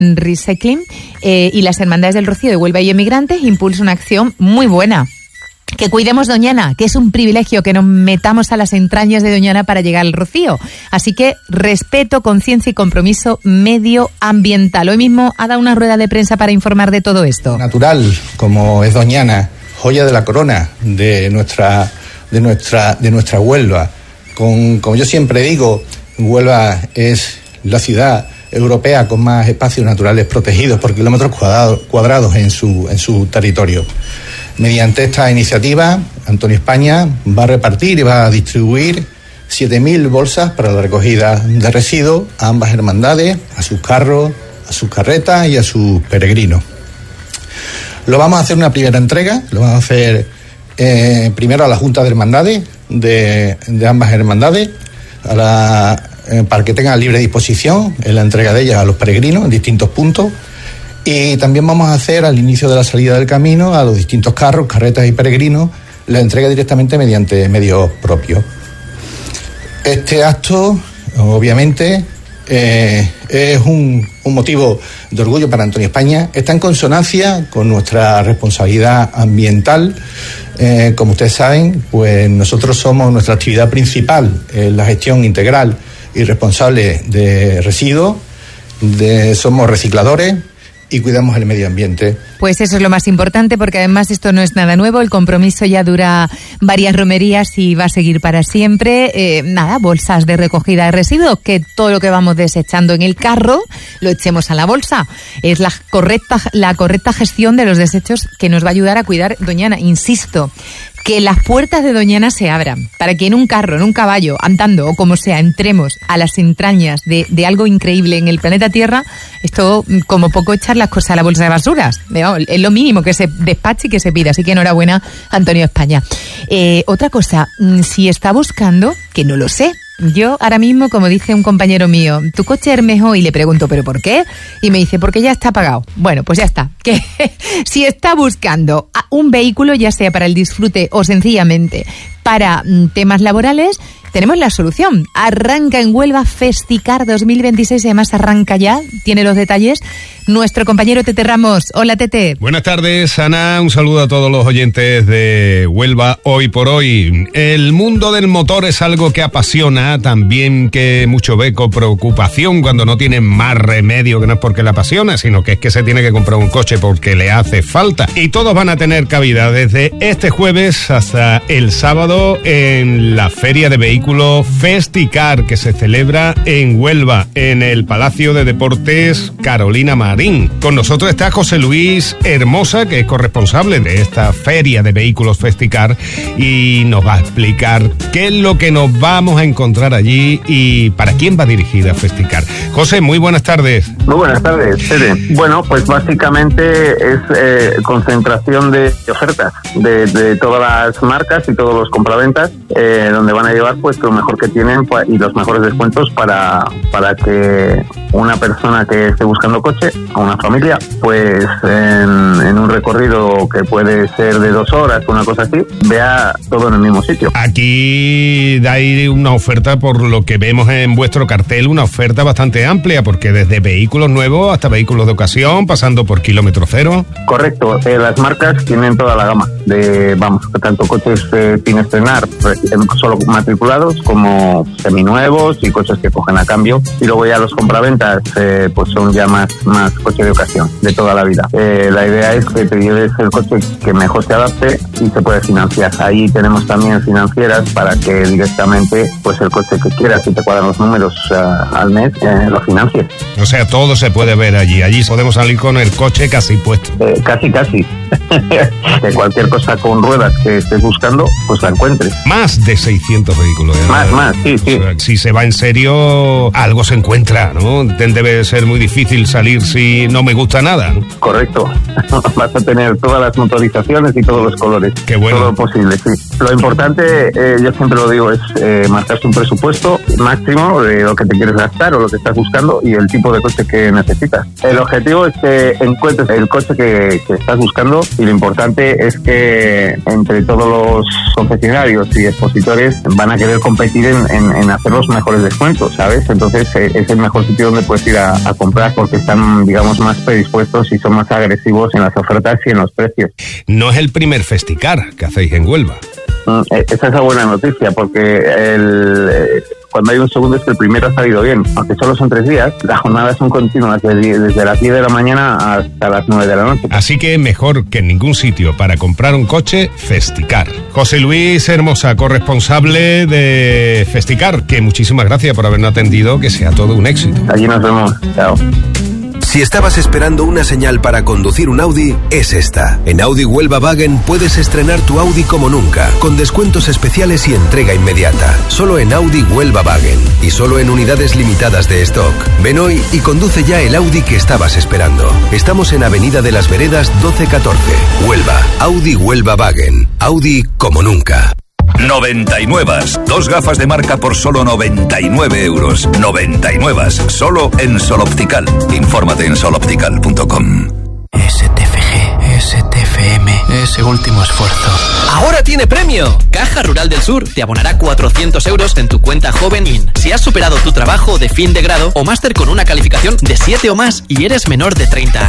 Recycling y las Hermandades del Rocío de Huelva y Emigrantes impulsan una acción muy buena. Que cuidemos Doñana, que es un privilegio que nos metamos a las entrañas de Doñana para llegar al Rocío. Así que respeto, conciencia y compromiso medioambiental. Hoy mismo ha dado una rueda de prensa para informar de todo esto. Natural, como es Doñana, joya de la corona de nuestra Huelva. Como yo siempre digo, Huelva es la ciudad europea con más espacios naturales protegidos por kilómetros cuadrados en su territorio. Mediante esta iniciativa, Antonio España va a repartir y va a distribuir 7.000 bolsas para la recogida de residuos a ambas hermandades, a sus carros, a sus carretas y a sus peregrinos. Lo vamos a hacer una primera entrega, lo vamos a hacer primero a la Junta de Hermandades de ambas hermandades, para que tengan libre disposición en la entrega de ellas a los peregrinos en distintos puntos. Y también vamos a hacer al inicio de la salida del camino a los distintos carros, carretas y peregrinos la entrega directamente mediante medios propios. Este acto, obviamente, es un motivo de orgullo para Antonio España. Está en consonancia con nuestra responsabilidad ambiental. Como ustedes saben, pues nosotros somos nuestra actividad principal en la gestión integral y responsable de residuos. Somos recicladores y cuidamos el medio ambiente. Pues eso es lo más importante, porque además esto no es nada nuevo, el compromiso ya dura varias romerías y va a seguir para siempre. Bolsas de recogida de residuos, que todo lo que vamos desechando en el carro lo echemos a la bolsa. Es la correcta gestión de los desechos que nos va a ayudar a cuidar Doñana. Insisto, que las puertas de Doñana se abran para que en un carro, en un caballo, andando o como sea, entremos a las entrañas de algo increíble en el planeta Tierra. Esto, como poco, echar las cosas a la bolsa de basuras. Es lo mínimo que se despache y que se pida. Así que enhorabuena, Antonio España. Otra cosa, si está buscando, que no lo sé. Yo ahora mismo, como dice un compañero mío, tu coche Hermejo, y le pregunto, ¿pero por qué? Y me dice, porque ya está pagado. Bueno, pues ya está. Que si está buscando un vehículo, ya sea para el disfrute o sencillamente para temas laborales, tenemos la solución. Arranca en Huelva Festicar 2026, y además arranca ya, tiene los detalles, nuestro compañero Tete Ramos. Hola, Tete. Buenas tardes, Ana. Un saludo a todos los oyentes de Huelva Hoy por Hoy. El mundo del motor es algo que apasiona, también que mucho ve con preocupación cuando no tiene más remedio, que no es porque le apasiona, sino que es que se tiene que comprar un coche porque le hace falta. Y todos van a tener cabida desde este jueves hasta el sábado en la Feria de Vehículos Festicar, que se celebra en Huelva, en el Palacio de Deportes Carolina Marín. Con nosotros está José Luis Hermosa, que es corresponsable de esta Feria de Vehículos Festicar, y nos va a explicar qué es lo que nos vamos a encontrar allí y para quién va dirigida Festicar. José, muy buenas tardes. Muy buenas tardes, Tere. Bueno, pues básicamente es concentración de ofertas de todas las marcas y todos los compraventas, donde van a llevar pues lo mejor que tienen y los mejores descuentos para que una persona que esté buscando coche, a una familia, pues en un recorrido que puede ser de 2 horas, una cosa así, vea todo en el mismo sitio. Aquí dais una oferta, por lo que vemos en vuestro cartel, una oferta bastante amplia, porque desde vehículos nuevos hasta vehículos de ocasión, pasando por kilómetro cero. Correcto, las marcas tienen toda la gama de, tanto coches sin estrenar, solo matriculados, como seminuevos y coches que cogen a cambio, y luego ya los compraventas pues son ya más coche de ocasión de toda la vida. La idea es que te lleves el coche que mejor te adapte y se puede financiar. Ahí tenemos también financieras para que directamente pues el coche que quieras, si te cuadran los números al mes, lo financies. O sea, todo se puede ver allí podemos salir con el coche casi puesto. Casi que cualquier cosa con ruedas que estés buscando, pues la encuentres. Más de 600 vehículos. Más, sí. O sea, si se va en serio, algo se encuentra, ¿no? Debe ser muy difícil salir si no me gusta nada, ¿no? Correcto. Vas a tener todas las motorizaciones y todos los colores. Qué bueno. Todo lo posible, sí. Lo importante, yo siempre lo digo, es marcarse un presupuesto máximo de lo que te quieres gastar o lo que estás buscando y el tipo de coche que necesitas. El objetivo es que encuentres el coche que estás buscando, y lo importante es que entre todos los concesionarios y expositores van a querer competir en hacer los mejores descuentos, ¿sabes? Entonces es el mejor sitio donde puedes ir a comprar, porque están digamos, más predispuestos y son más agresivos en las ofertas y en los precios. No es el primer Festicar que hacéis en Huelva. Esa es la buena noticia, porque cuando hay un segundo es que el primero ha salido bien. Aunque solo son 3 días, las jornadas son continuas desde las 10 de la mañana hasta las 9 de la noche. Así que mejor que en ningún sitio para comprar un coche, Festicar. José Luis Hermosa, corresponsable de Festicar, que muchísimas gracias por habernos atendido, que sea todo un éxito. Allí nos vemos, chao. Si estabas esperando una señal para conducir un Audi, es esta. En Audi Huelva Wagen puedes estrenar tu Audi como nunca, con descuentos especiales y entrega inmediata. Solo en Audi Huelva Wagen y solo en unidades limitadas de stock. Ven hoy y conduce ya el Audi que estabas esperando. Estamos en Avenida de las Veredas 1214, Huelva. Audi Huelva Wagen. Audi como nunca. 99. 2 gafas de marca por solo 99 euros. 99. Solo en Sol Optical. Infórmate en soloptical.com. STFM, ese último esfuerzo. ¡Ahora tiene premio! Caja Rural del Sur te abonará 400 euros en tu cuenta Joven In. Si has superado tu trabajo de fin de grado o máster con una calificación de 7 o más y eres menor de 30 años.